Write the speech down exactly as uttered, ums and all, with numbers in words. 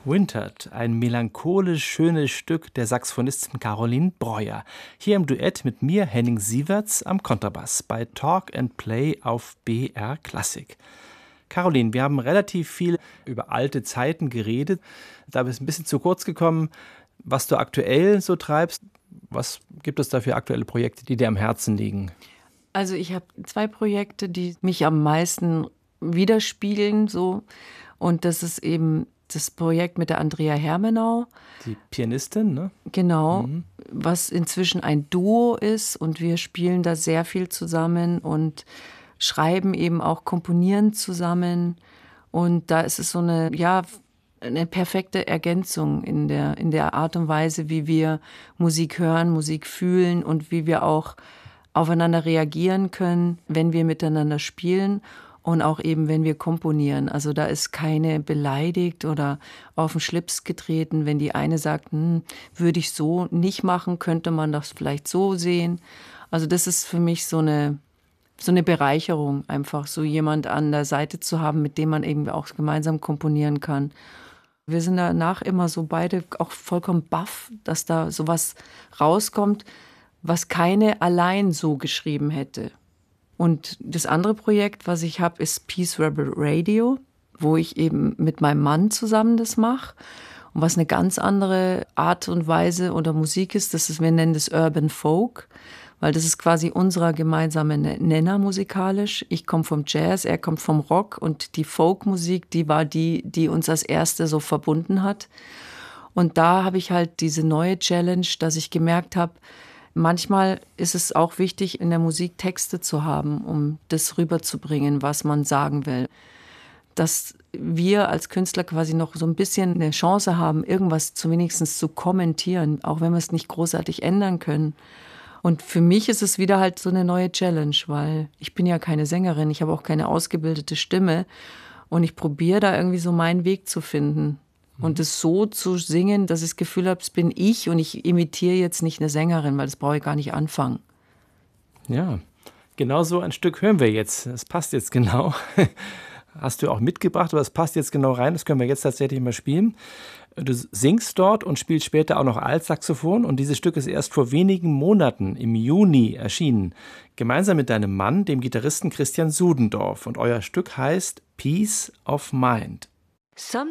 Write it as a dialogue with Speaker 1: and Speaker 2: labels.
Speaker 1: Wintered, ein melancholisch schönes Stück der Saxophonistin Caroline Breuer. Hier im Duett mit mir, Henning Sieverts, am Kontrabass bei Talk and Play auf B R Klassik. Caroline, wir haben relativ viel über alte Zeiten geredet. Da bist du ein bisschen zu kurz gekommen. Was du aktuell so treibst, was gibt es da für aktuelle Projekte, die dir am Herzen liegen?
Speaker 2: Also ich habe zwei Projekte, die mich am meisten widerspiegeln, so. Und das ist eben das Projekt mit der Andrea Hermenau.
Speaker 1: Die Pianistin, ne?
Speaker 2: Genau,
Speaker 1: Mhm.
Speaker 2: Was inzwischen ein Duo ist und wir spielen da sehr viel zusammen und schreiben eben auch, komponieren zusammen. Und da ist es so eine, ja, eine perfekte Ergänzung in der, in der Art und Weise, wie wir Musik hören, Musik fühlen und wie wir auch aufeinander reagieren können, wenn wir miteinander spielen. Und auch eben, wenn wir komponieren. Also da ist keine beleidigt oder auf den Schlips getreten. Wenn die eine sagt, hm, würde ich so nicht machen, könnte man das vielleicht so sehen. Also das ist für mich so eine, so eine Bereicherung, einfach so jemand an der Seite zu haben, mit dem man eben auch gemeinsam komponieren kann. Wir sind danach immer so beide auch vollkommen baff, dass da sowas rauskommt, was keine allein so geschrieben hätte. Und das andere Projekt, was ich habe, ist Peace Rebel Radio, wo ich eben mit meinem Mann zusammen das mache. Und was eine ganz andere Art und Weise oder Musik ist, das ist, wir nennen das Urban Folk, weil das ist quasi unser gemeinsamer Nenner musikalisch. Ich komme vom Jazz, er kommt vom Rock und die Folkmusik, die war die, die uns als erste so verbunden hat. Und da habe ich halt diese neue Challenge, dass ich gemerkt habe, manchmal ist es auch wichtig, in der Musik Texte zu haben, um das rüberzubringen, was man sagen will. Dass wir als Künstler quasi noch so ein bisschen eine Chance haben, irgendwas zumindest zu kommentieren, auch wenn wir es nicht großartig ändern können. Und für mich ist es wieder halt so eine neue Challenge, weil ich bin ja keine Sängerin, ich habe auch keine ausgebildete Stimme und ich probiere da irgendwie so meinen Weg zu finden. Und es so zu singen, dass ich das Gefühl habe, es bin ich und ich imitiere jetzt nicht eine Sängerin, weil das brauche ich gar nicht anfangen.
Speaker 1: Ja, genau so ein Stück hören wir jetzt. Das passt jetzt genau. Hast du auch mitgebracht, aber es passt jetzt genau rein. Das können wir jetzt tatsächlich mal spielen. Du singst dort und spielst später auch noch Altsaxophon. Und dieses Stück ist erst vor wenigen Monaten, im Juni, erschienen. Gemeinsam mit deinem Mann, dem Gitarristen Christian Sudendorf. Und euer Stück heißt Peace of Mind.
Speaker 3: Some